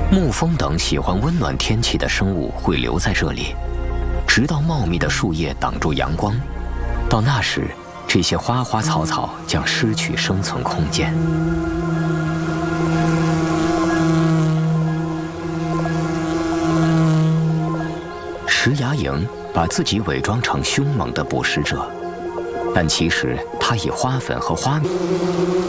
牧蜂等喜欢温暖天气的生物会留在这里，直到茂密的树叶挡住阳光。到那时，这些花花草草将失去生存空间。石牙蝇把自己伪装成凶猛的捕食者，但其实它以花粉和花蜜